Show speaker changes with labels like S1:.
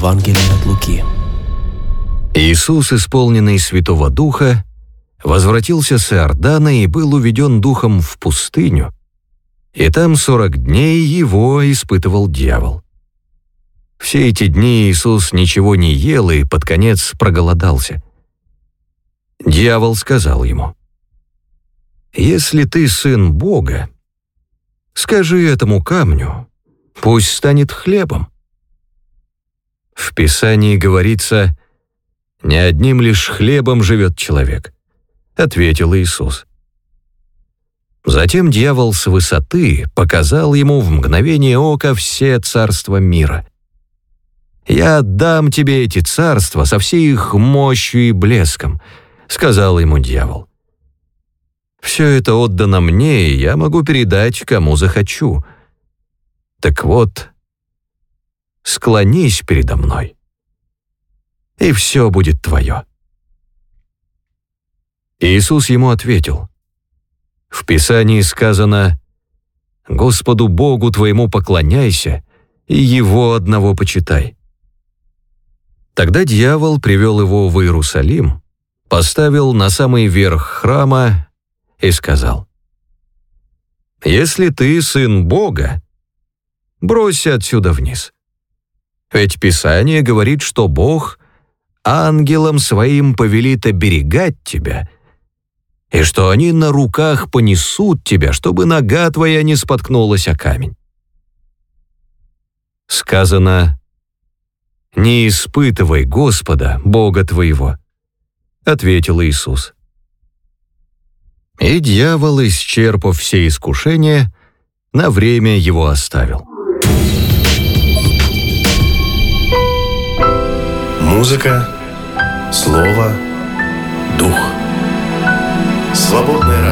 S1: Евангелие от Луки.
S2: Иисус, исполненный Святого Духа, возвратился с Иордана и был уведен Духом в пустыню, и там 40 дней его испытывал дьявол. Все эти дни Иисус ничего не ел и под конец проголодался. Дьявол сказал ему: «Если ты сын Бога, скажи этому камню, пусть станет хлебом». В Писании говорится: «Не одним лишь хлебом живет человек», — ответил Иисус. Затем дьявол с высоты показал ему в мгновение ока все царства мира. «Я отдам тебе эти царства со всей их мощью и блеском», — сказал ему дьявол. «Все это отдано мне, и я могу передать, кому захочу. Так вот, склонись передо мной, и все будет твое». Иисус ему ответил: «В Писании сказано: Господу Богу твоему поклоняйся и Его одного почитай». Тогда дьявол привел его в Иерусалим, поставил на самый верх храма и сказал: «Если ты сын Бога, бросься отсюда вниз. Ведь Писание говорит, что Бог ангелам своим повелит оберегать тебя, и что они на руках понесут тебя, чтобы нога твоя не споткнулась о камень». Сказано: «Не испытывай Господа, Бога твоего», — ответил Иисус. И дьявол, исчерпав все искушения, на время его оставил.
S3: Музыка, слово, дух. Свободное